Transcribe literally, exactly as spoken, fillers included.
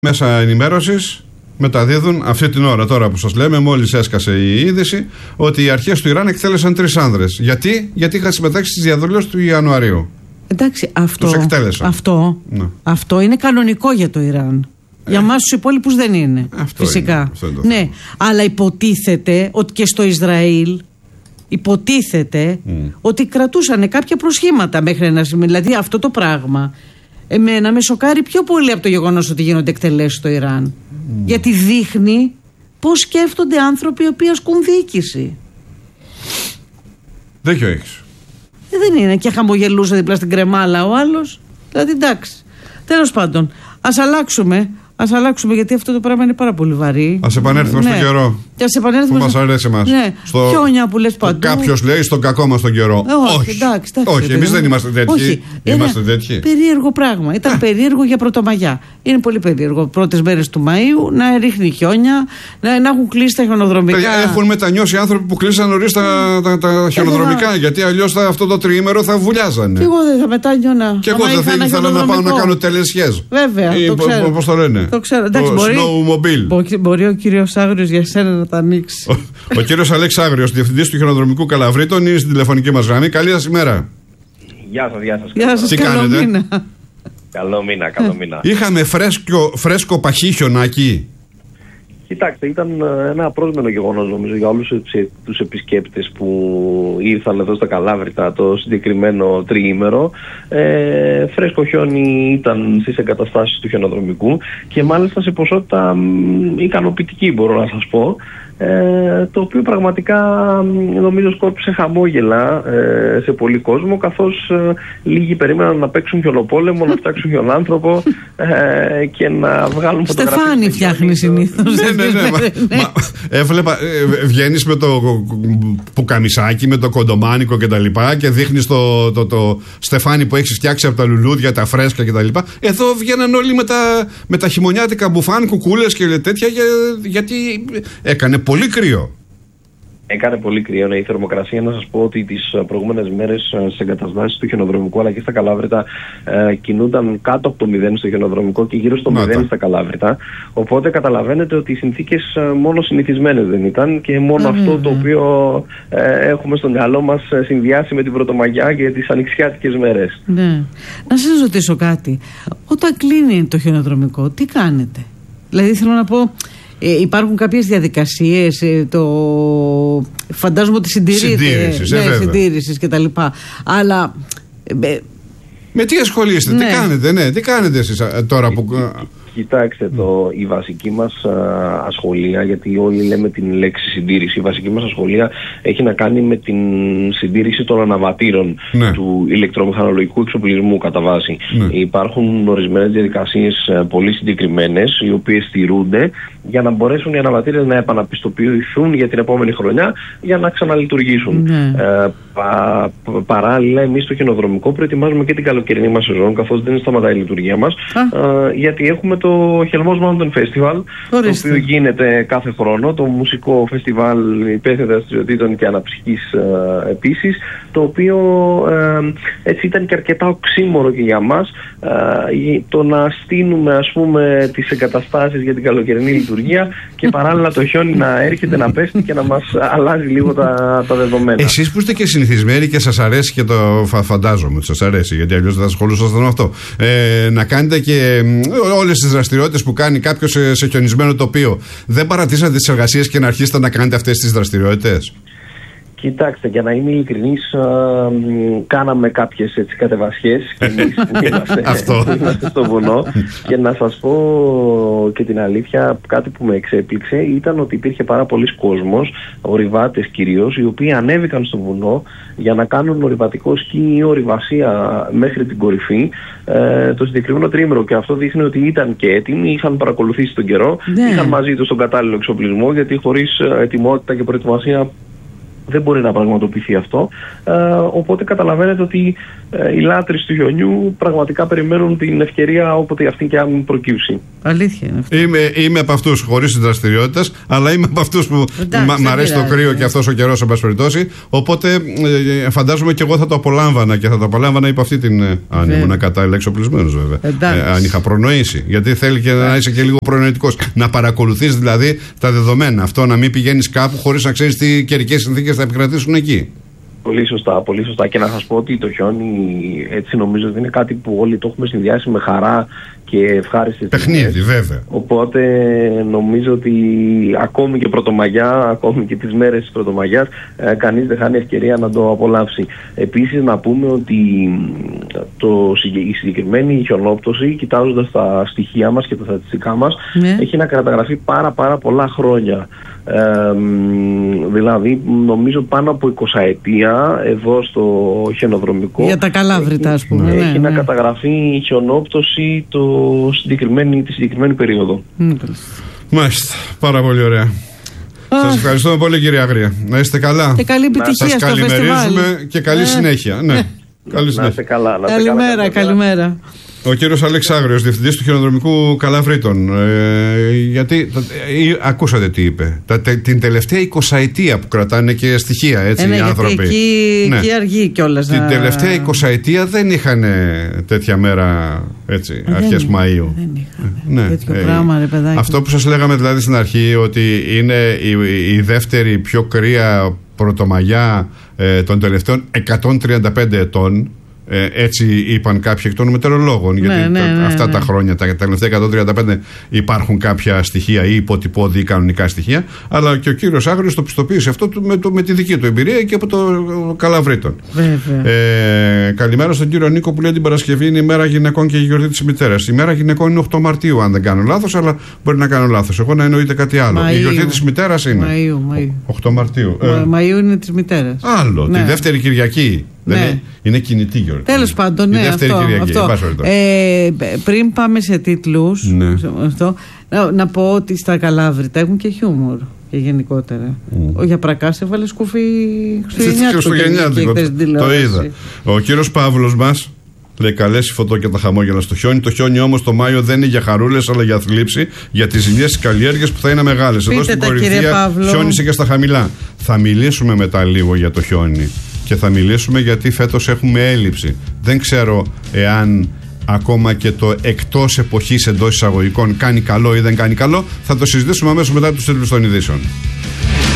Μέσα ενημέρωσης μεταδίδουν αυτή την ώρα τώρα που σας λέμε, μόλις έσκασε η είδηση, ότι οι αρχές του Ιράν εκτέλεσαν τρεις άνδρες. Γιατί? Γιατί είχαν συμμετάξει στις διαδηλώσεις του Ιανουαρίου. Εντάξει, αυτό, τους εκτέλεσαν. Αυτό, ναι. αυτό είναι κανονικό για το Ιράν. Ε. Για μας τους υπόλοιπους δεν είναι. Αυτό φυσικά. Είναι, αυτό είναι το ναι, θέμα. Αλλά υποτίθεται ότι και στο Ισραήλ υποτίθεται mm. ότι κρατούσαν κάποια προσχήματα μέχρι ένα σημείο. Δηλαδή αυτό το πράγμα εμένα με σοκάρει πιο πολύ από το γεγονός ότι γίνονται εκτελέσεις στο Ιράν. Mm. Γιατί δείχνει πώς σκέφτονται άνθρωποι οι οποίοι ασκούν διοίκηση. Δίκιο έχεις. Ε, δεν είναι. Και χαμογελούσε δίπλα στην κρεμάλα ο άλλος. Δηλαδή εντάξει. Τέλος πάντων, ας αλλάξουμε. Ας αλλάξουμε, γιατί αυτό το πράγμα είναι πάρα πολύ βαρύ. Ας επανέλθουμε ναι. στον καιρό. Και ας επανέλθουμε που στο... μας αρέσει εμάς. Ναι. Στο... Χιόνια που λες παντού. Κάποιος λέει στον κακό μας τον καιρό. Ε, όχι, εντάξει, εντάξει, όχι, εμείς δεν είμαστε τέτοιοι. Όχι. Είμαστε τέτοιοι. Περίεργο πράγμα. Ήταν Α. περίεργο για Πρωτομαγιά. Είναι πολύ περίεργο. Πρώτες μέρες του Μαΐου να ρίχνει χιόνια, να, να έχουν κλείσει τα χιονοδρομικά. Παιδιά, έχουν μετανιώσει άνθρωποι που κλείσαν νωρίς τα, τα, τα χιονοδρομικά. Ε, γιατί αλλιώς αυτό το τριήμερο θα βουλιάζανε. Και εγώ δεν θα μετάνιωνα. Και εγώ δεν θα ήθελα να πάω να κάνω τελεσιές. Βέβαια. Πώς το λένε. Το ξέρω. Μπορεί, μπορεί ο κύριος Άγριος για σένα να τα ανοίξει. Ο, ο κύριος Αλέξ Άγριος, διευθυντής του χιονοδρομικού Καλαβρίτων, είναι στην τηλεφωνική μας γραμμή. Καλή σας ημέρα. Γεια σας, γεια σας. Γεια σας, τι καλό κάνετε? Μήνα. Καλό μήνα, καλό μήνα. Είχαμε φρέσκο, φρέσκο παχύ χιονάκι. Κοιτάξτε, ήταν ένα απρόσμενο γεγονός νομίζω για όλους τους επισκέπτες που ήρθαν εδώ στα Καλάβρητα το συγκεκριμένο τριήμερο. Ε, φρέσκο χιόνι ήταν στις εγκαταστάσεις του χιονοδρομικού και μάλιστα σε ποσότητα ικανοποιητική, μπορώ να σας πω. Ε, το οποίο πραγματικά νομίζω σκόρπισε χαμόγελα ε, σε πολύ κόσμο, καθώς ε, λίγοι περίμεναν να παίξουν χιονοπόλεμο, να φτιάξουν χιονάνθρωπο ε, και να βγάλουν φωτογραφίες. Στεφάνι φτιάχνει συνήθως. Ναι, ναι, ναι. Μα, έβλεπα, ε, βγαίνεις με το πουκαμισάκι, με το κοντομάνικο και τα λοιπά και δείχνεις το, το, το στεφάνι που έχεις φτιάξει από τα λουλούδια, τα φρέσκα και τα λοιπά. Εδώ βγαίναν όλοι με τα, με τα χειμωνιάτικα μπουφάν, κουκούλες και τέτοια, για, γιατί έκανε πολύ κρύο. Έκανε πολύ κρύο, ναι. Η θερμοκρασία, να σας πω ότι τις προηγούμενες μέρες στις εγκαταστάσεις του χιονοδρομικού αλλά και στα Καλάβρητα ε, κινούνταν κάτω από το μηδέν στο χιονοδρομικό και γύρω στο μηδέν στα Καλάβρητα. Οπότε καταλαβαίνετε ότι οι συνθήκες μόνο συνηθισμένες δεν ήταν και μόνο mm-hmm. αυτό το οποίο ε, έχουμε στο μυαλό μας συνδυάσει με την Πρωτομαγιά και τις ανοιξιάτικες μέρες. Ναι. Να σας ρωτήσω κάτι. Όταν κλείνει το χιονοδρομικό, τι κάνετε? Δηλαδή θέλω να πω... Ε, υπάρχουν κάποιες διαδικασίες, ε, το... φαντάζομαι ότι συντηρείται, συντήρησης, ναι, ε, συντήρησης και τα λοιπά, αλλά... Ε, με τι ασχολείστε, ναι. τι κάνετε, ναι, τι κάνετε εσείς τώρα που... Κοιτάξτε, το, η βασική μας α, ασχολία, γιατί όλοι λέμε την λέξη συντήρηση, η βασική μας ασχολία έχει να κάνει με την συντήρηση των αναβατήρων ναι. του ηλεκτρομηχανολογικού εξοπλισμού κατά βάση. Ναι. Υπάρχουν ορισμένες διαδικασίες α, πολύ συγκεκριμένες, οι οποίες στηρούνται για να μπορέσουν οι αναβατήρες να επαναπιστοποιηθούν για την επόμενη χρονιά για να ξαναλειτουργήσουν. Ναι. Ε, πα, παράλληλα, εμείς στο χιονοδρομικό προετοιμάζουμε και την καλοκαιρινή μας σεζόν, καθώς δεν σταματάει η λειτουργία μας, α, γιατί έχουμε το Χελμός Mountain Festival, Ορίστε. το οποίο γίνεται κάθε χρόνο, το μουσικό φεστιβάλ υπαίθριων δραστηριοτήτων και αναψυχής ε, επίσης, το οποίο ε, έτσι ήταν και αρκετά οξύμορο και για μας, ε, το να στείλουμε ας πούμε τις εγκαταστάσεις για την καλοκαιρινή λειτουργία και παράλληλα το χιόνι να έρχεται να πέφτει και να μας αλλάζει λίγο τα, τα δεδομένα. Εσείς που είστε και συνηθισμένοι και σας αρέσει και το φα, φαντάζομαι ότι σας αρέσει, γιατί αλλιώς δεν θα ασχολούσασταν με αυτό, ε, να κάνετε και όλες τις δραστηριότητες που κάνει κάποιος σε, σε χιονισμένο τοπίο, δεν παρατήσατε τις εργασίες και να αρχίσετε να κάνετε αυτές τις δραστηριότητες? Κοιτάξτε, για να είμαι ειλικρινής, α, κάναμε κάποιες έτσι κατεβασιές και εμείς που είμαστε, είμαστε στο βουνό και να σας πω και την αλήθεια, κάτι που με εξέπληξε ήταν ότι υπήρχε πάρα πολλοί κόσμος, ορειβάτες κυρίως, οι οποίοι ανέβηκαν στο βουνό για να κάνουν ορειβατικό σκι ή ορειβασία μέχρι την κορυφή ε, το συγκεκριμένο τρίμηνο, και αυτό δείχνει ότι ήταν και έτοιμοι, είχαν παρακολουθήσει τον καιρό, ναι. είχαν μαζί τους τον κατάλληλο εξοπλισμό, γιατί χωρίς ετοιμότητα και προετοιμασία δεν μπορεί να πραγματοποιηθεί αυτό. Ε, οπότε καταλαβαίνετε ότι ε, οι λάτρεις του χιονιού πραγματικά περιμένουν την ευκαιρία όποτε αυτή και αν προκύψει. Αλήθεια είναι αυτό. Είμαι, είμαι από αυτούς χωρίς τις δραστηριότητες, αλλά είμαι από αυτούς που μ' αρέσει το κρύο και αυτός ο καιρός, εν πάση περιπτώσει. Οπότε ε, φαντάζομαι και εγώ θα το απολάμβανα και θα το απολάμβανα υπό αυτή την. Ε, αν ήμουν κατάλληλα εξοπλισμένος, βέβαια. Ε, αν είχα προνοήσει. Γιατί θέλει και να είσαι και λίγο προνοητικός. Να παρακολουθείς δηλαδή τα δεδομένα. Αυτό να μην πηγαίνεις κάπου χωρίς να ξέρεις τι καιρικές συνθήκες θα επικρατήσουν εκεί. Πολύ σωστά, πολύ σωστά. Και να σας πω ότι το χιόνι, έτσι νομίζω ότι είναι κάτι που όλοι το έχουμε συνδυάσει με χαρά και ευχάριστες παιχνίδι, βέβαια. Οπότε νομίζω ότι ακόμη και Πρωτομαγιά, ακόμη και τις μέρες της Πρωτομαγιάς, ε, κανείς δεν χάνει ευκαιρία να το απολαύσει. Επίσης να πούμε ότι το, η συγκεκριμένη χιονόπτωση, κοιτάζοντας τα στοιχεία μας και τα στατιστικά μας, ναι. έχει να καταγραφεί πάρα πάρα πολλά χρόνια. Ε, δηλαδή νομίζω πάνω από εικοσαετία εδώ στο χιονοδρομικό για τα Καλάβρητα, ας πούμε, έχει ναι, να ναι. καταγραφεί χιονόπτωση το συγκεκριμένη, τη συγκεκριμένη περίοδο. Mm. Μάλιστα, πάρα πολύ ωραία. Ah. Σας ευχαριστούμε πολύ, κύριε Αγρία. Να είστε καλά. Και καλή επιτυχία στο φεστιβάλ. Σας καλημερίζουμε και καλή ε. συνέχεια. Ναι. Καλή συνέχεια. Να είστε καλά. Να καλημέρα, καλά, καλημέρα. Ο κύριος Αλέξ Άγριος, διευθυντής του χιονοδρομικού Καλαβρίτων. Ε, γιατί ε, ακούσατε τι είπε. Τα, τε, την τελευταία εικοσαετία που κρατάνε και στοιχεία, έτσι, ε, οι άνθρωποι. Εκεί, ναι. εκεί αργεί κιόλας. Την να... τελευταία εικοσαετία δεν είχαν τέτοια μέρα, έτσι, ε, αρχές δεν, Μαΐου. Δεν είχαν. Ναι, τέτοιο ε, πράγμα, ρε παιδάκι. Αυτό που σας λέγαμε δηλαδή στην αρχή, ότι είναι η, η δεύτερη πιο κρύα Πρωτομαγιά ε, των τελευταίων εκατόν τριάντα πέντε ετών. Ε, έτσι είπαν κάποιοι εκ των μετεωρολόγων. Ναι, γιατί ναι, τα, ναι, αυτά ναι. τα χρόνια, τα τελευταία εκατόν τριάντα πέντε, υπάρχουν κάποια στοιχεία ή υποτυπώδη ή κανονικά στοιχεία. Αλλά και ο κύριος Άγριος το πιστοποίησε αυτό με, το, με τη δική του εμπειρία και από το Καλαβρίτων. Ε, καλημέρα στον κύριο Νίκο που λέει την Παρασκευή είναι η μέρα γυναικών και η γιορτή της μητέρας. Η μέρα γυναικών είναι οκτώ Μαρτίου, αν δεν κάνω λάθος, αλλά μπορεί να κάνω λάθος. Εγώ να εννοείται κάτι άλλο. Μαΐου. Η γιορτή της μητέρας είναι Μαΐου, Μαΐου. οκτώ Μαρτίου. Μα, ε, Μαΐου είναι της μητέρας. Άλλο, ναι. Τη δεύτερη Κυριακή. Ναι. Είναι, είναι κινητή γιορτή. Τέλος πάντων, ναι, αυτό, αυτό. Ε, πριν πάμε σε τίτλους, ναι. αυτό, να, να πω ότι στα Καλάβρητα έχουν και χιούμορ και γενικότερα. Mm. Ο Γιαπρακάς έβαλε σκουφί χριστουγεννιάτικο. Το είδα. Ο κύριος Παύλος μας λέει καλές οι φωτό και τα χαμόγελα στο χιόνι. Το χιόνι όμως το Μάιο δεν είναι για χαρούλες αλλά για θλίψη, για τις ζημιές της καλλιέργειας που θα είναι μεγάλες. Εδώ στην Κορινθία χιόνισε και στα χαμηλά. Θα μιλήσουμε μετά λίγο για το χιόνι. Και θα μιλήσουμε γιατί φέτος έχουμε έλλειψη. Δεν ξέρω εάν ακόμα και το εκτός εποχής εντός εισαγωγικών κάνει καλό ή δεν κάνει καλό. Θα το συζητήσουμε αμέσως μετά τους τίτλους των ειδήσεων.